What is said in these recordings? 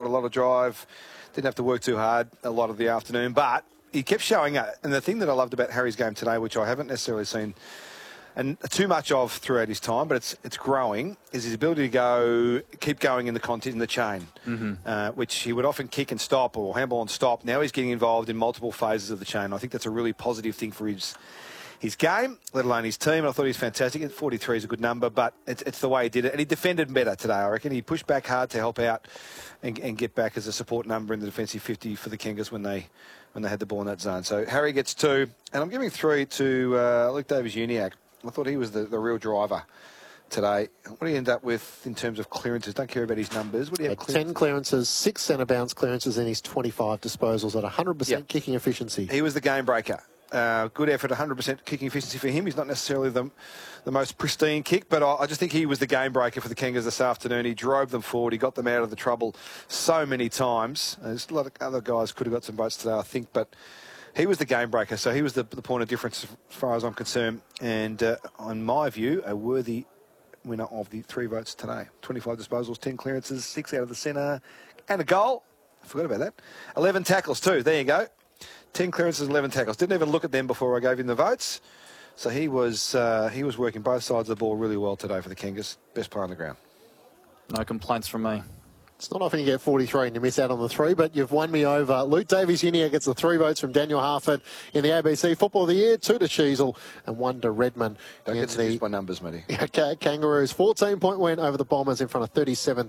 a lot of drive, didn't have to work too hard a lot of the afternoon, but he kept showing up. And the thing that I loved about Harry's game today, which I haven't necessarily seen and too much of throughout his time, but it's growing, is his ability to keep going in the content in the chain, which he would often kick and stop or handball and stop. Now he's getting involved in multiple phases of the chain. I think that's a really positive thing for his game, let alone his team. And I thought he was fantastic. 43 is a good number, but it's the way he did it. And he defended better today, I reckon. He pushed back hard to help out and get back as a support number in the defensive 50 for the Kangas when they had the ball in that zone. So Harry gets 2, and I'm giving 3 to Luke Davies-Uniacke. I thought he was the real driver today. What do you end up with in terms of clearances? Don't care about his numbers. What do you have? 10 clearances, 6 centre bounce clearances in his 25 disposals at 100% kicking efficiency. He was the game breaker. Good effort, 100% kicking efficiency for him. He's not necessarily the most pristine kick, but I just think he was the game breaker for the Kangas this afternoon. He drove them forward. He got them out of the trouble so many times. There's a lot of other guys could have got some votes today, I think, but he was the game breaker. So he was the point of difference as far as I'm concerned. And on my view, a worthy winner of the 3 votes today. 25 disposals, 10 clearances, 6 out of the centre, and a goal. I forgot about that. 11 tackles too. There you go. 10 clearances, 11 tackles. Didn't even look at them before I gave him the votes. So he was working both sides of the ball really well today for the Kangas. Best player on the ground. No complaints from me. It's not often you get 43 and you miss out on the 3, but you've won me over. Luke Davies-Uniacke gets the 3 votes from Daniel Harford in the ABC Football of the Year, 2 to Sheasel and 1 to Redmond. Don't get seduced by numbers, matey. Kangaroos 14-point win over the Bombers in front of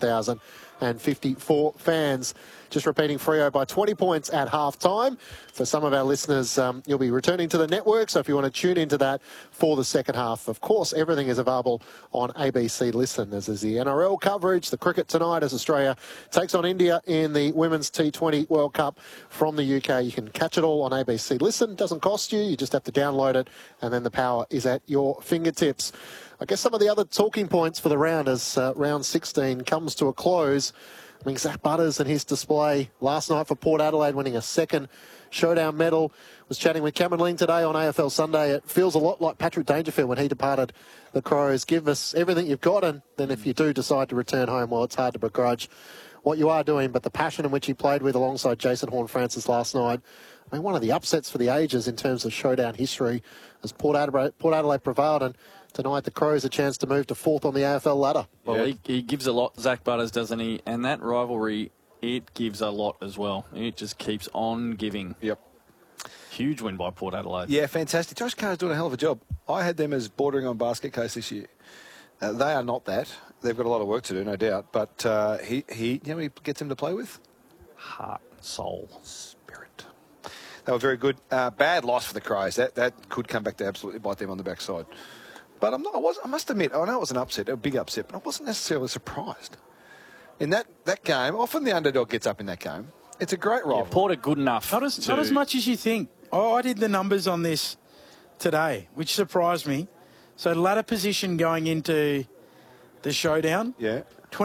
37,054 fans. Just repeating, Freo by 20 points at half-time. For some of our listeners, you'll be returning to the network, so if you want to tune into that for the second half, of course, everything is available on ABC Listen. As is the NRL coverage, the cricket tonight as Australia takes on India in the Women's T20 World Cup from the UK. You can catch it all on ABC Listen. It doesn't cost you. You just have to download it, and then the power is at your fingertips. I guess some of the other talking points for the round as round 16 comes to a close. I mean, Zach Butters and his display last night for Port Adelaide, winning a 2nd Showdown medal. Was chatting with Cameron Ling today on AFL Sunday. It feels a lot like Patrick Dangerfield when he departed the Crows. Give us everything you've got, and then if you do decide to return home, well, it's hard to begrudge what you are doing. But the passion in which he played with alongside Jason Horne-Francis last night, I mean, one of the upsets for the ages in terms of Showdown history as Port Adelaide prevailed and tonight the Crows a chance to move to 4th on the AFL ladder. Well, he gives a lot, Zach Butters, doesn't he? And that rivalry, it gives a lot as well. It just keeps on giving. Yep. Huge win by Port Adelaide. Yeah, fantastic. Josh Carr's doing a hell of a job. I had them as bordering on basket case this year. They are not that. They've got a lot of work to do, no doubt. But he you know what he gets him to play with? Heart, soul, spirit. They were very good. Bad loss for the Crows. That could come back to absolutely bite them on the backside. But I must admit, I know it was an upset, a big upset, but I wasn't necessarily surprised. In that game, often the underdog gets up in that game. It's a great rivalry. Yeah, Port are good enough. Not as much as you think. Oh, I did the numbers on this today, which surprised me. So ladder position going into the Showdown. Yeah.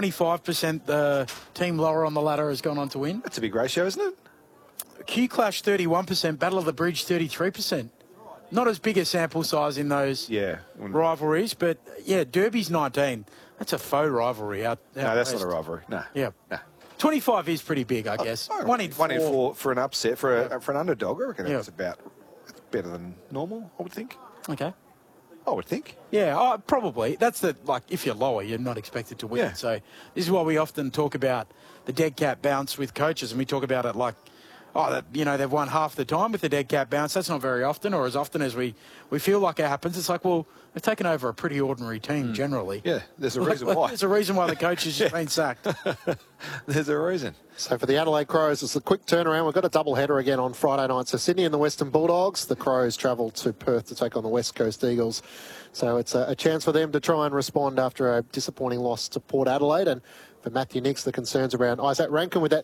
25% the team lower on the ladder has gone on to win. That's a big ratio, isn't it? Q Clash 31%, Battle of the Bridge 33%. Not as big a sample size in those rivalries, but yeah, Derby's 19. That's a faux rivalry out No, that's not a rivalry. No. Yeah. No. 25 is pretty big, I guess. 1 in 4. 1 in 4 for an upset, for an underdog. I reckon that's better than normal, I would think. Okay. I would think. Yeah, probably. That's if you're lower, you're not expected to win. Yeah. So this is why we often talk about the dead cat bounce with coaches, and we talk about it like, they've won half the time with the dead cat bounce. That's not very often, or as often as we feel like it happens. It's like, well, they've taken over a pretty ordinary team generally. Yeah, there's a reason why. There's a reason why the coach has just been sacked. There's a reason. So for the Adelaide Crows, it's a quick turnaround. We've got a double header again on Friday night. So Sydney and the Western Bulldogs. The Crows travel to Perth to take on the West Coast Eagles. So it's a chance for them to try and respond after a disappointing loss to Port Adelaide. And for Matthew Nicks, the concerns around Isaac Rankin with that